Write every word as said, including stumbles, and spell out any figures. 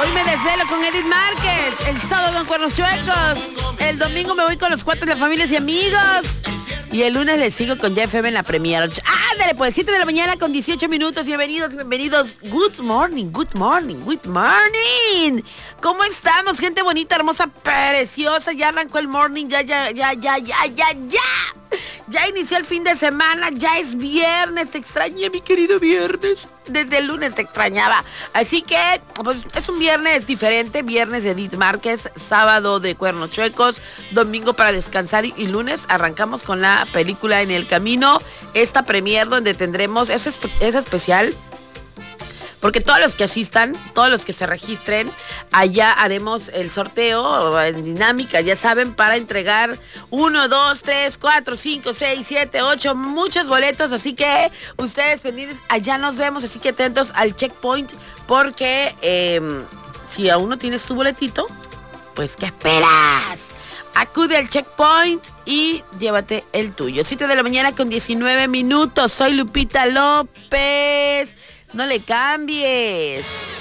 Hoy me desvelo con Edith Márquez, el sábado con Cuernos Chuecos, el domingo me voy con los cuatro de las familias y amigos, y el lunes les sigo con J F M en la Premier. Ándale, pues, siete de la mañana con dieciocho minutos. Bienvenidos, bienvenidos. Good morning, good morning, good morning. ¿Cómo estamos, gente bonita, hermosa, preciosa? Ya arrancó el morning, ya, ya, ya, ya, ya, ya, ya. Ya inició el fin de semana, ya es viernes. Te extrañé, mi querido viernes. Desde el lunes te extrañaba. Así que, pues, es un viernes diferente. Viernes de Edith Márquez, sábado de Cuernos Chuecos, domingo para descansar y lunes arrancamos con la película En el Camino. Esta premier donde tendremos, es, es especial, porque todos los que asistan, todos los que se registren, allá haremos el sorteo en dinámica, ya saben, para entregar uno, dos, tres, cuatro, cinco, seis, siete, ocho, muchos boletos, así que ustedes pendientes, allá nos vemos, así que atentos al checkpoint, porque eh, si aún no tienes tu boletito, pues ¿qué esperas? Acude al checkpoint y llévate el tuyo. siete de la mañana con diecinueve minutos, soy Lupita López. No le cambies.